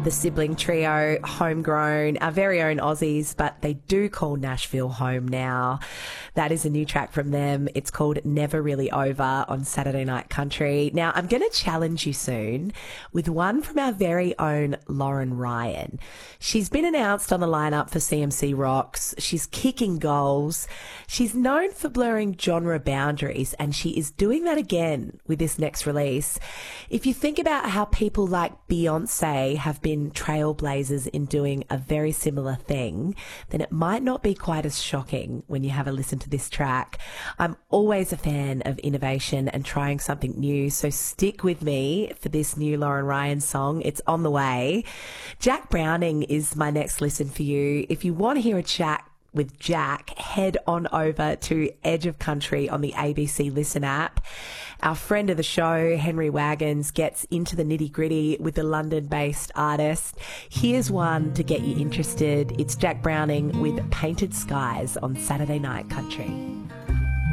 the sibling trio, homegrown, our very own Aussies, but they do call Nashville home now. That is a new track from them. It's called Never Really Over on Saturday Night Country. Now, I'm going to challenge you soon with one from our very own Lauren Ryan. She's been announced on the lineup for CMC Rocks. She's kicking goals. She's known for blurring genre boundaries, and she is doing that again with this next release. If you think about how people like Beyonce have been trailblazers in doing a very similar thing, then it might not be quite as shocking when you have a listen to this track. I'm always a fan of innovation and trying something new, so stick with me for this new Lauren Ryan song. It's on the way. Jack Browning is my next listen for you. If you want to hear a chat with Jack, head on over to Edge of Country on the ABC Listen app. Our friend of the show, Henry Wagons, gets into the nitty-gritty with the London-based artist. Here's one to get you interested. It's Jack Browning with Painted Skies on Saturday Night Country.